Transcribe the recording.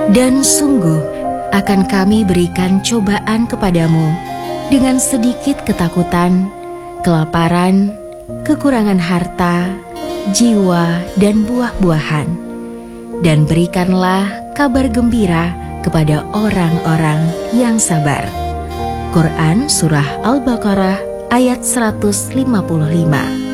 Dan sungguh akan kami berikan cobaan kepadamu dengan sedikit ketakutan, kelaparan, kekurangan harta, jiwa, dan buah-buahan. Dan berikanlah kabar gembira kepada orang-orang yang sabar. Quran Surah Al-Baqarah ayat 155.